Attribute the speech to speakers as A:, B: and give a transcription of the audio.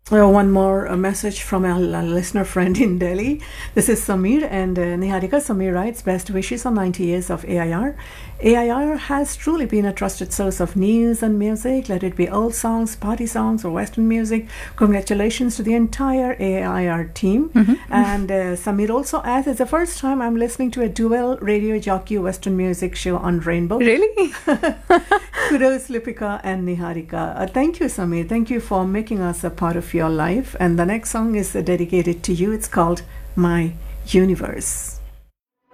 A: One more message from a listener friend in Delhi. This is Samir and Niharika. Samir writes, best wishes on 90 years of AIR. AIR has truly been a trusted source of news and music, let it be old songs, party songs, or Western music. Congratulations to the entire AIR team. And Samir also adds, it's the first time I'm listening to a dual radio jockey Western music show on Rainbow.
B: Really?
A: Kudos, Lipika and Niharika. Thank you, Samir. Thank you for making us a part of your life. And the next song is dedicated to you. It's called My Universe.